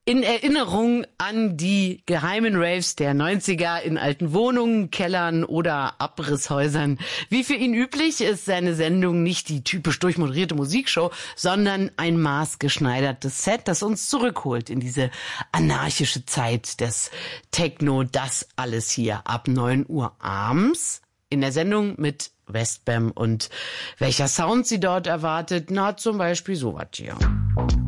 In Erinnerung an die geheimen Raves der 90er in alten Wohnungen, Kellern oder Abrisshäusern. Wie für ihn üblich ist seine Sendung nicht die typisch durchmoderierte Musikshow, sondern ein maßgeschneidertes Set, das uns zurückholt in diese anarchische Zeit des Techno. Das alles hier ab 9 Uhr abends in der Sendung mit Westbam. Und welcher Sound Sie dort erwartet? Na, zum Beispiel sowas hier.